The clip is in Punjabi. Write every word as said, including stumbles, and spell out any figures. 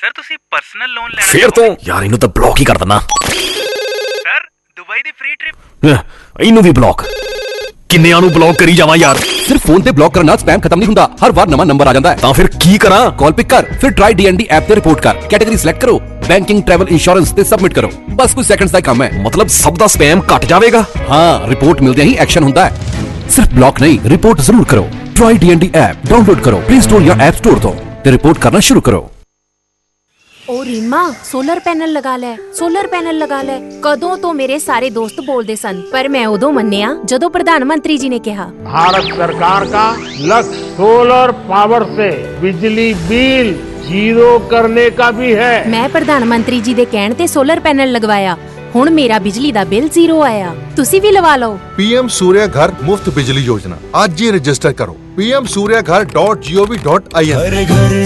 ਸਰ ਤੁਸੀਂ ਪਰਸਨਲ ਲੋਨ ਲੈਣਾ ਫੇਰ ਤੋਂ ਯਾਰ ਇਹਨੂੰ ਤਾਂ ਬਲੌਕ ਹੀ ਕਰ ਦਿੰਦਾ। ਸਰ ਦੁਬਈ ਦੀ ਫ੍ਰੀ ਟ੍ਰਿਪ ਇਹਨੂੰ ਵੀ ਬਲੌਕ। ਕਿੰਨਿਆਂ ਨੂੰ ਬਲੌਕ ਕਰੀ ਜਾਵਾਂ ਯਾਰ। ਸਿਰਫ ਫੋਨ ਤੇ ਬਲੌਕ ਕਰਨ ਨਾਲ ਸਪੈਮ ਖਤਮ ਨਹੀਂ ਹੁੰਦਾ, ਹਰ ਵਾਰ ਨਵਾਂ ਨੰਬਰ ਆ ਜਾਂਦਾ ਹੈ। ਤਾਂ ਫਿਰ ਕੀ ਕਰਾਂ? ਕਾਲ ਪਿਕ ਕਰ, ਫਿਰ ਟਰਾਈ ਡੀਐਨਡੀ ਐਪ ਤੇ ਰਿਪੋਰਟ ਕਰ, ਕੈਟੇਗਰੀ ਸਿਲੈਕਟ ਕਰੋ, ਬੈਂਕਿੰਗ ਟਰੈਵਲ ਇੰਸ਼ੋਰੈਂਸ ਤੇ ਸਬਮਿਟ ਕਰੋ। ਬਸ ਕੁਝ ਸੈਕਿੰਡਸ ਦਾ ਕੰਮ ਹੈ। ਮਤਲਬ ਸਭ ਦਾ ਸਪੈਮ ਘਟ ਜਾਵੇਗਾ। ਹਾਂ, ਰਿਪੋਰਟ ਮਿਲਦਿਆਂ ਹੀ ਐਕਸ਼ਨ ਹੁੰਦਾ ਹੈ। ਸਿਰਫ ਬਲੌਕ ਨਹੀਂ, ਰਿਪੋਰਟ ਜ਼ਰੂਰ ਕਰੋ। ਟਰਾਈ ਡੀਐਨਡੀ ਐਪ ਡਾਊਨਲੋਡ ਕਰੋ ਪਲੇ ਸਟੋਰ ਜਾਂ ਐਪ ਸਟੋਰ ਤੋਂ ਤੇ ਰਿਪੋਰਟ ਕਰਨਾ ਸ਼ੁਰੂ ਕਰੋ। ओ रीमा सोलर पैनल लगा लै, सोलर पैनल लगा लै। कदों तो मेरे सारे दोस्त बोलते सन, पर मैं उदों मन्निया जदों प्रधानमंत्री जी ने कहा। भारत सरकार का लक्ष्य सोलर पावर से बिजली बिल जीरो करने का भी है। मैं प्रधानमंत्री जी दे कहण ते सोलर पैनल लगवाया, हुण मेरा बिजली दा बिल जीरो आया। तुसी भी लवा लो। पीएम सूर्य घर मुफ्त बिजली योजना आज ही रजिस्टर करो पी एम सूर्य घर dot G O V dot I N.